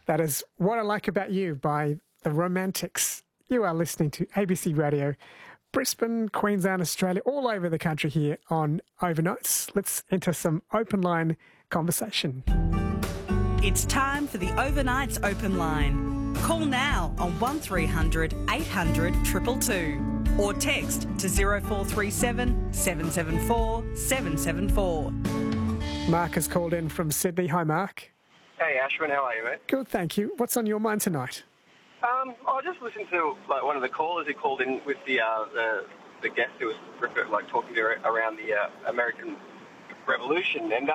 That is What I Like About You by The Romantics. You are listening to ABC Radio, Brisbane, Queensland, Australia, all over the country here on Overnights. Let's enter some open line conversation. It's time for the Overnights Open Line. Call now on 1300 800 222 or text to 0437 774 774. Mark has called in from Sydney. Hi, Mark. Hey, Ashwin, how are you, mate? Good, thank you. What's on your mind tonight? I just listened to one of the callers who called in with the guest who was talking to around the American Revolution, and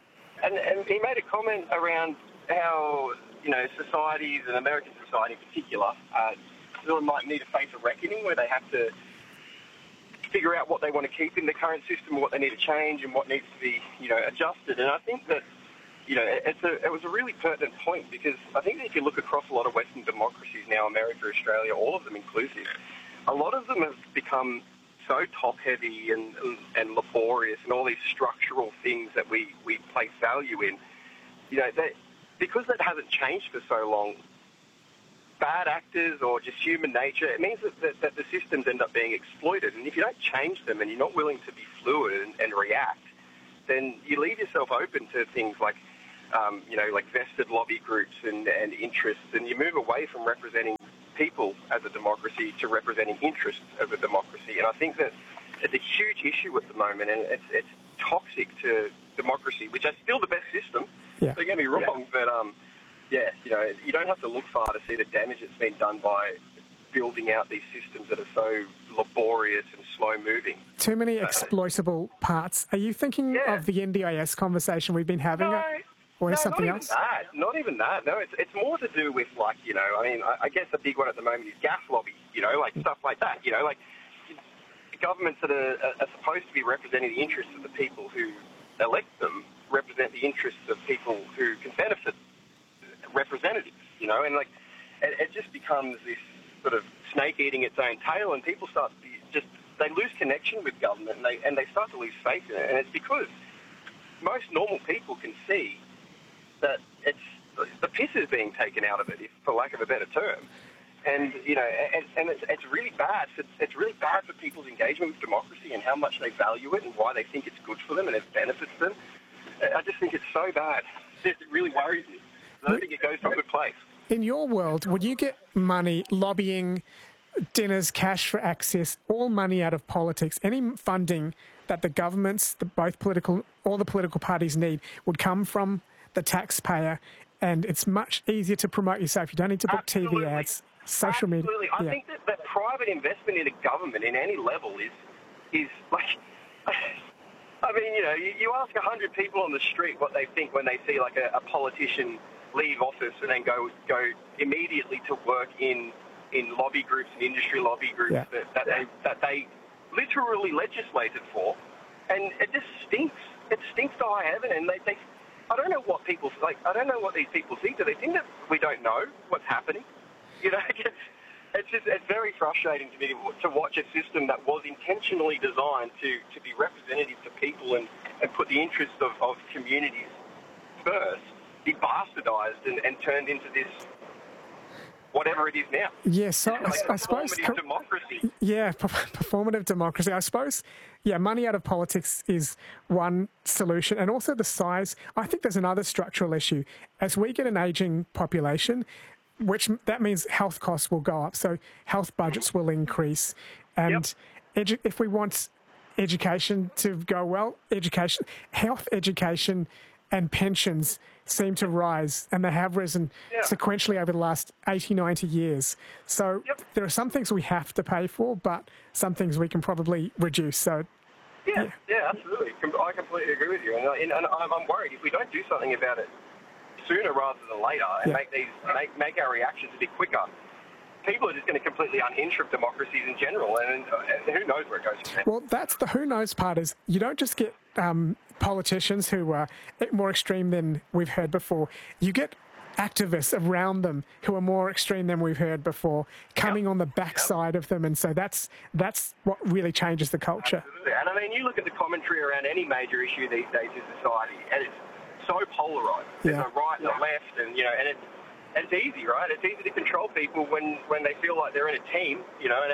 he made a comment around how societies and American society in particular still might need to face a reckoning where they have to figure out what they want to keep in the current system, and what they need to change, and what needs to be adjusted. And I think that it was a really pertinent point, because I think that if you look across a lot of Western democracies now, America, Australia, all of them inclusive, a lot of them have become so top-heavy and laborious, and all these structural things that we place value in, that because that hasn't changed for so long, bad actors or just human nature, it means that the systems end up being exploited. And if you don't change them and you're not willing to be fluid and react, then you leave yourself open to things like vested lobby groups and interests, and you move away from representing people as a democracy to representing interests of a democracy. And I think that it's a huge issue at the moment, and it's toxic to democracy, which is still the best system. Yeah. Don't get me wrong, but you don't have to look far to see the damage that's been done by building out these systems that are so laborious and slow-moving. Too many exploitable parts. Are you thinking of the NDIS conversation we've been having? Or something else? Not even that. No, it's more to do with, I guess the big one at the moment is gas lobby, stuff like that. Governments that are supposed to be representing the interests of the people who elect them represent the interests of people who can benefit representatives, and it just becomes this sort of snake eating its own tail, and people start they lose connection with government, and they start to lose faith in it. And it's because most normal people can see that the piss is being taken out of it, for lack of a better term, and it's really bad. It's really bad for people's engagement with democracy and how much they value it and why they think it's good for them and it benefits them. I just think it's so bad. It really worries me. I don't think it goes to a good place. In your world, would you get money, lobbying, dinners, cash for access, all money out of politics, any funding that the governments, all the political parties need, would come from the taxpayer, and it's much easier to promote yourself. You don't need to book TV ads, social media. Absolutely. I think that private investment in a government in any level is like... I mean, you ask 100 people on the street what they think when they see a politician leave office and then go immediately to work in lobby groups and industry lobby groups that they literally legislated for, and it just stinks. It stinks to high heaven, and they I don't know what people I don't know what these people think. Do they think that we don't know what's happening? It's very frustrating to me to watch a system that was intentionally designed to be representative to people and put the interests of communities first be bastardized and turned into this whatever it is now. Yes, so I suppose... democracy. Yeah, performative democracy. I suppose, money out of politics is one solution, and also the size. I think there's another structural issue. As we get an ageing population, that means health costs will go up, so health budgets will increase. And if we want education to go well, health education and pensions seem to rise, and they have risen sequentially over the last 80, 90 years. So there are some things we have to pay for, but some things we can probably reduce. So yeah, absolutely. I completely agree with you. And I'm worried if we don't do something about it sooner rather than later and make our reactions a bit quicker, people are just going to completely unhinge from democracies in general, and who knows where it goes from there. Well, that's the who knows part, is you don't just get politicians who are more extreme than we've heard before. You get activists around them who are more extreme than we've heard before, coming on the backside of them, and so that's what really changes the culture. Absolutely. And I mean, you look at the commentary around any major issue these days in society, and it's so polarised. There's a right and a left, and it's easy, right? It's easy to control people when they feel like they're in a team, you know. And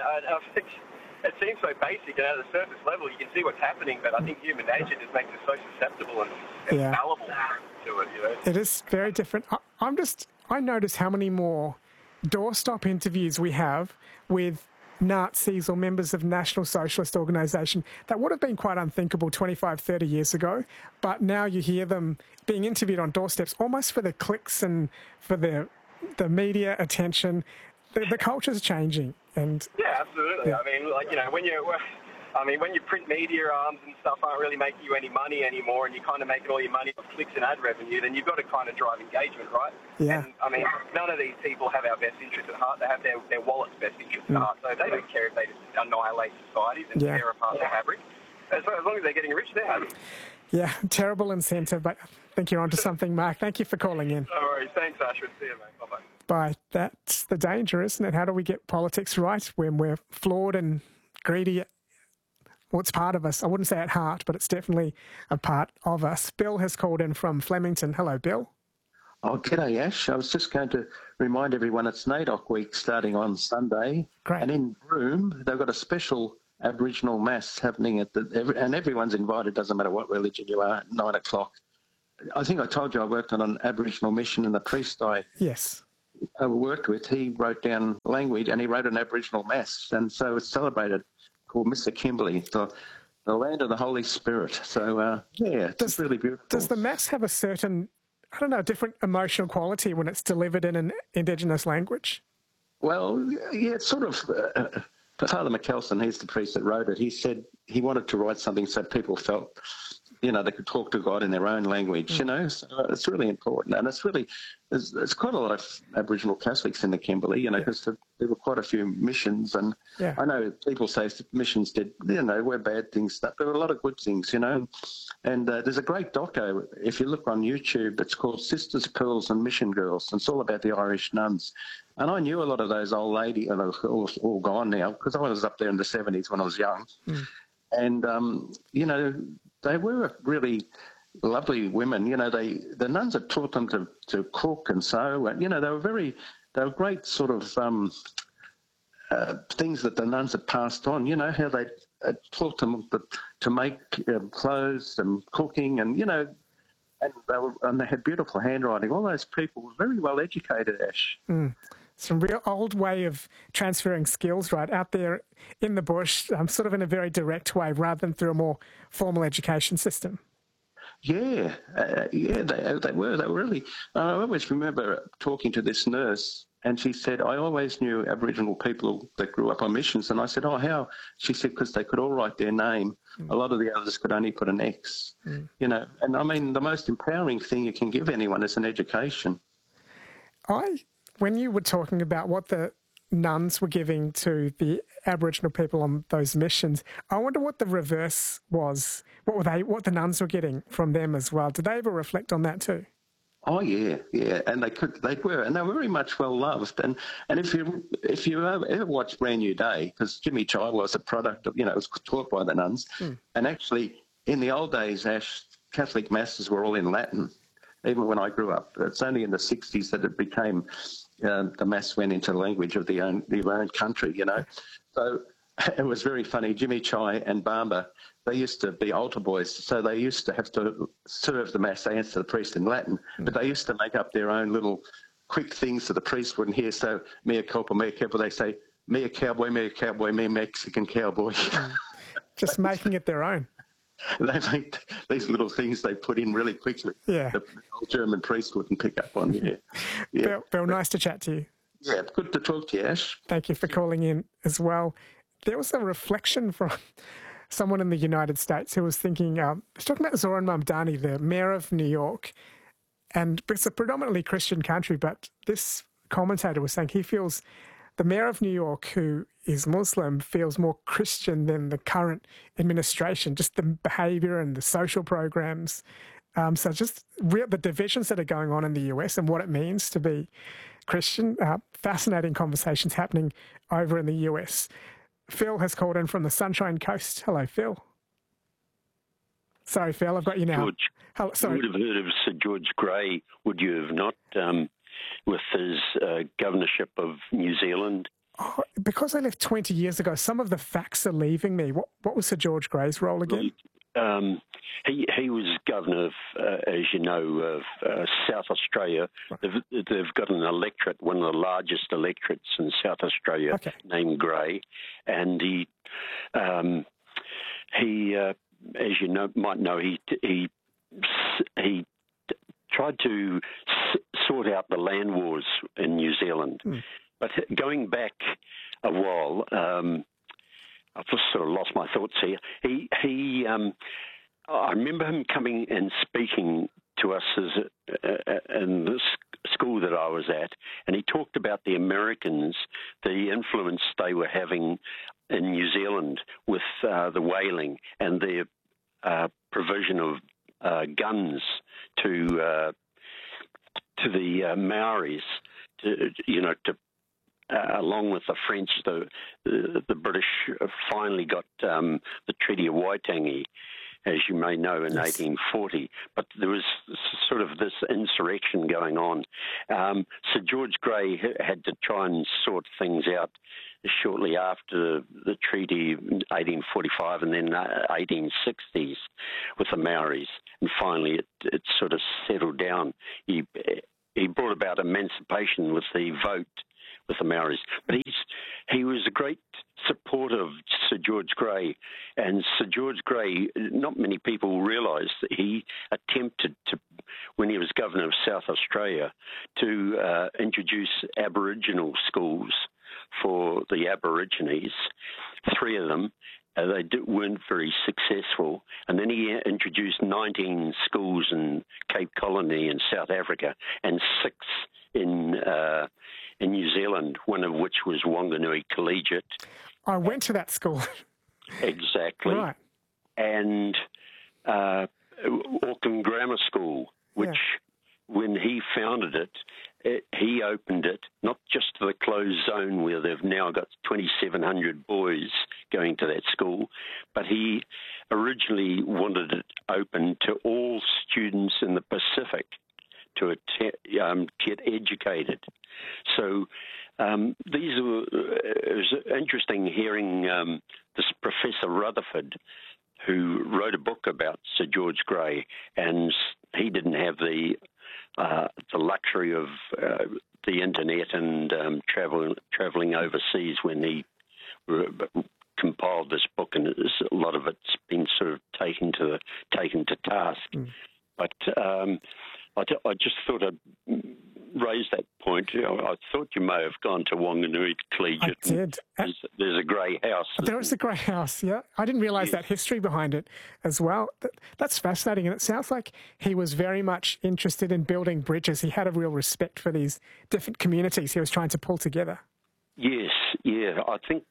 it seems so basic, and at the surface level, you can see what's happening. But I think human nature just makes us so susceptible and fallible to it, you know. It is very different. I notice how many more doorstop interviews we have with Nazis or members of National Socialist Organisation that would have been quite unthinkable 25, 30 years ago. But now you hear them being interviewed on doorsteps almost for the clicks and for the media attention. The culture's changing. And yeah, absolutely. Yeah. I mean, like, you know, when your print media arms and stuff aren't really making you any money anymore, and you're kind of making all your money off clicks and ad revenue, then you've got to kind of drive engagement, right? Yeah. And, I mean, none of these people have our best interests at heart. They have their wallet's best interests at heart. So they don't care if they just annihilate societies and tear apart the fabric. As long as they're getting rich, they're happy. Yeah, terrible incentive, but I think you're onto something, Mark. Thank you for calling in. No worries. Thanks, Ashwin. See you, mate. Bye-bye. Bye. That's the danger, isn't it? How do we get politics right when we're flawed and greedy? Well, it's part of us. I wouldn't say at heart, but it's definitely a part of us. Bill has called in from Flemington. Hello, Bill. Oh, g'day, Ash. I was just going to remind everyone it's NAIDOC week starting on Sunday. Great. And in Broome, they've got a special Aboriginal Mass happening and everyone's invited, doesn't matter what religion you are, at 9 o'clock. I think I told you I worked on an Aboriginal mission, and the priest I worked with, he wrote down language and he wrote an Aboriginal Mass. And so it's celebrated, called Mr. Kimberley, the land of the Holy Spirit. So, it's really beautiful. Does the Mass have a certain, different emotional quality when it's delivered in an Indigenous language? Well, yeah, it's sort of... Father McKelson, he's the priest that wrote it, he said he wanted to write something so people felt, they could talk to God in their own language, So it's really important. And it's really, there's quite a lot of Aboriginal Catholics in the Kimberley, because there were quite a few missions. And I know people say missions did, were bad things, but there were a lot of good things, And there's a great doco, if you look on YouTube, it's called Sisters, Pearls and Mission Girls. And it's all about the Irish nuns. And I knew a lot of those old ladies, and they're all gone now, because I was up there in the 70s when I was young. And, they were really lovely women. The nuns had taught them to cook and sew. And, they were great sort of things that the nuns had passed on, how they taught them to make clothes and cooking and, and they had beautiful handwriting. All those people were very well educated, Ash. Some real old way of transferring skills, right, out there in the bush, sort of in a very direct way rather than through a more formal education system. Yeah, they were. They were really... I always remember talking to this nurse, and she said, I always knew Aboriginal people that grew up on missions. And I said, oh, how? She said, because they could all write their name. A lot of the others could only put an X, And I mean, the most empowering thing you can give anyone is an education. When you were talking about what the nuns were giving to the Aboriginal people on those missions, I wonder what the reverse was. What the nuns were getting from them as well. Did they ever reflect on that too? Oh yeah, and they were very much well loved. And if you ever watched Brand New Day, because Jimmy Child was a product of, it was taught by the nuns, and actually in the old days, Ash, Catholic masses were all in Latin. Even when I grew up, it's only in the 60s that it became, the Mass went into the language of your own country, So it was very funny. Jimmy Chai and Bamba, they used to be altar boys, so they used to have to serve the Mass. They answer the priest in Latin, but they used to make up their own little quick things so the priest wouldn't hear. So, mea culpa, they say, me a cowboy, me Mexican cowboy. Just making it their own. They make these little things they put in really quickly. Yeah. The old German priest wouldn't pick up on. Yeah. Bill, nice to chat to you. Yeah, good to talk to you, Ash. Thank you for calling in as well. There was a reflection from someone in the United States who was thinking, was talking about Zoran Mamdani, the mayor of New York, and it's a predominantly Christian country, but this commentator was saying he feels the mayor of New York, who is Muslim, feels more Christian than the current administration, just the behaviour and the social programs. So just the divisions that are going on in the US and what it means to be Christian. Fascinating conversations happening over in the US. Phil has called in from the Sunshine Coast. Hello, Phil. Sorry, Phil, I've got you now. George, sorry. you would have heard of Sir George Grey, would you have not, with his governorship of New Zealand. Oh, because I left 20 years ago, some of the facts are leaving me. What was Sir George Grey's role again? He was governor of, as you know, of South Australia. They've got an electorate, one of the largest electorates in South Australia, named Grey, and he, as you know, might know, he tried to sort out the land wars in New Zealand. But going back a while, I've just sort of lost my thoughts here. I remember him coming and speaking to us in the school that I was at, and he talked about the Americans, the influence they were having in New Zealand with the whaling and their provision of guns to the Maoris, along with the French. The British finally got the Treaty of Waitangi, as you may know, in 1840. But there was sort of this insurrection going on. Sir George Grey had to try and sort things out shortly after the treaty in 1845 and then 1860s with the Maoris. And finally it sort of settled down. He brought about emancipation with the vote with the Maoris. But he was a great supporter of Sir George Grey, and Sir George Grey, not many people realise that he attempted to, when he was governor of South Australia, to introduce Aboriginal schools for the Aborigines, 3 of them. They weren't very successful. And then he introduced 19 schools in Cape Colony in South Africa and 6 in New Zealand, one of which was Wanganui Collegiate. I went to that school. Exactly. Right. And Auckland Grammar School, which when he founded it, he opened it not just to the closed zone where they've now got 2,700 boys going to that school, but he originally wanted it open to all students in the Pacific to get educated. So it was interesting hearing this Professor Rutherford, who wrote a book about Sir George Grey, and he didn't have the luxury of the internet and traveling overseas when he compiled this book, and a lot of it's been sort of taken to task. But I just thought I'd raise that point. I thought you may have gone to Wanganui Collegiate. I did. There's a grey house. There is a grey house, yeah. I didn't realise that history behind it as well. That's fascinating, and it sounds like he was very much interested in building bridges. He had a real respect for these different communities he was trying to pull together. Yes, yeah. I think,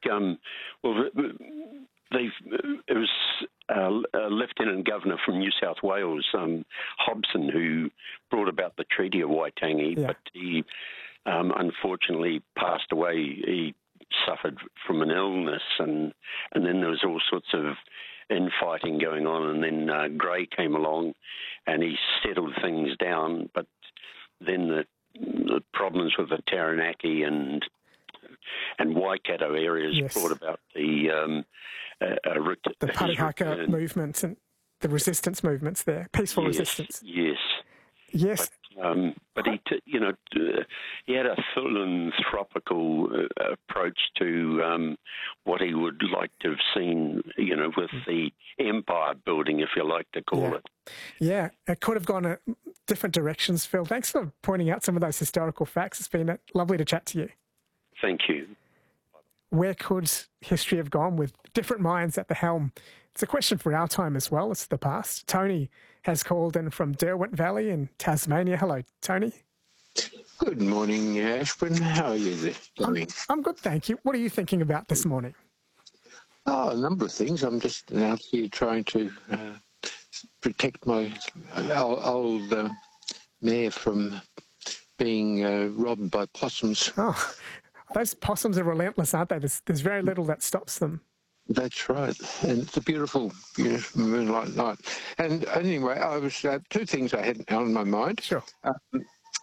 it was a Lieutenant Governor from New South Wales, Hobson, who brought about the Treaty of Waitangi, but he unfortunately passed away. He suffered from an illness, and then there was all sorts of infighting going on, and then Grey came along and he settled things down, but then the problems with the Taranaki and Waikato areas brought about the Parihaka movements and the resistance movements there, peaceful resistance. Yes. But he had a philanthropical approach to what he would like to have seen, with the empire building, if you like to call it. Yeah, it could have gone different directions, Phil. Thanks for pointing out some of those historical facts. It's been lovely to chat to you. Thank you. Where could history have gone with different minds at the helm? It's a question for our time as well. It's the past. Tony has called in from Derwent Valley in Tasmania. Hello, Tony. Good morning, Ashburn. How are you doing? I'm good, thank you. What are you thinking about this morning? Oh, a number of things. I'm just out here trying to protect my old mare from being robbed by possums. Oh, those possums are relentless, aren't they? There's very little that stops them. That's right. And it's a beautiful moonlight night. And anyway, I was 2 things I had on my mind. Sure.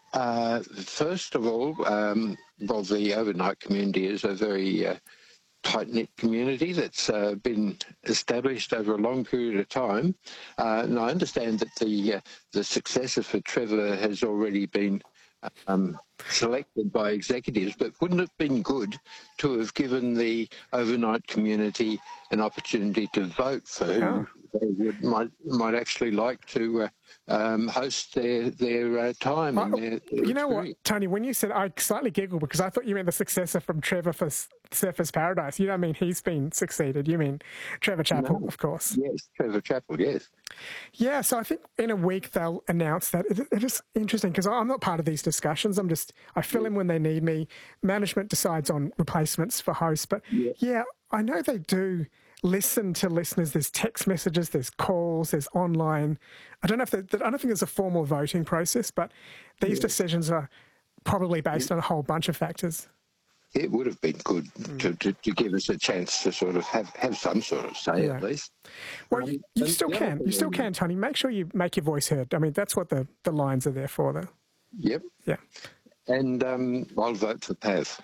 First of all, well, the overnight community is a very tight-knit community that's been established over a long period of time. And I understand that the successor for Trevor has already been selected by executives, but wouldn't it have been good to have given the overnight community an opportunity to vote for who they might actually like to host their time? And you know what, Tony, when you said, I slightly giggled because I thought you meant the successor from Trevor for Surfers Paradise. You don't mean he's been succeeded. You mean Trevor Chappell, of course. Yes, Trevor Chappell, yes. Yeah, so I think in a week they'll announce that. It is interesting because I'm not part of these discussions. I fill in when they need me. Management decides on replacements for hosts. But yeah, I know they do listen to listeners. There's text messages, there's calls, there's online. I don't think there's a formal voting process, but these decisions are probably based on a whole bunch of factors. It would have been good to give us a chance to sort of have some sort of say at least. Well, you still can. You still can, Tony. Make sure you make your voice heard. I mean, that's what the lines are there for, though. Yep. Yeah. And I'll vote for Pav.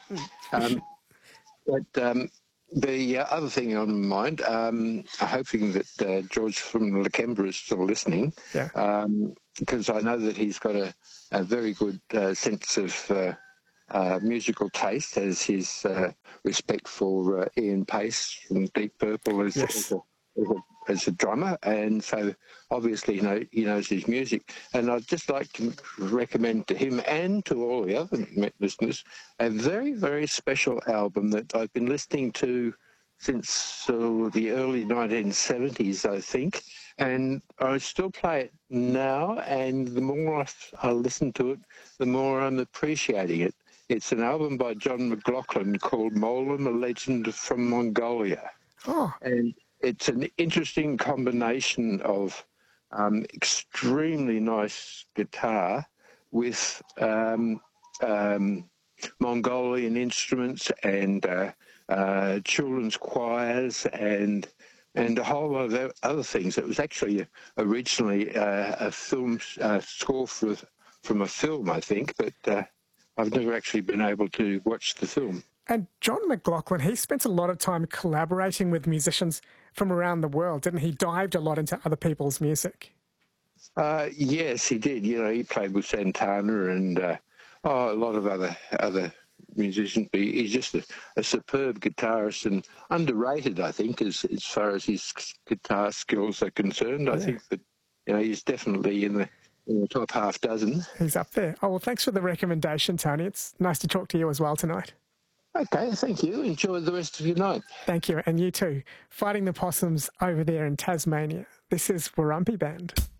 But the other thing on my mind, hoping that George from Lakemba is still listening, because I know that he's got a very good sense of musical taste, as his respect for Ian Pace from Deep Purple as a drummer, and so obviously he knows his music. And I'd just like to recommend to him and to all the other listeners a very, very special album that I've been listening to since the early 1970s, I think, and I still play it now, and the more I listen to it, the more I'm appreciating it. It's an album by John McLaughlin called Molam, a Legend from Mongolia. Oh. And it's an interesting combination of extremely nice guitar with Mongolian instruments and children's choirs and a whole lot of other things. It was actually originally a film score from a film, I think, but I've never actually been able to watch the film. And John McLaughlin, he spent a lot of time collaborating with musicians from around the world, didn't he? Dived a lot into other people's music. Yes, he did. He played with Santana and a lot of other musicians. He's just a superb guitarist and underrated, I think, as far as his guitar skills are concerned. I think that he's definitely in the top half dozen. He's up there. Oh, well, thanks for the recommendation, Tony. It's nice to talk to you as well tonight. Okay, thank you. Enjoy the rest of your night. Thank you, and you too. Fighting the possums over there in Tasmania. This is Warumpi Band.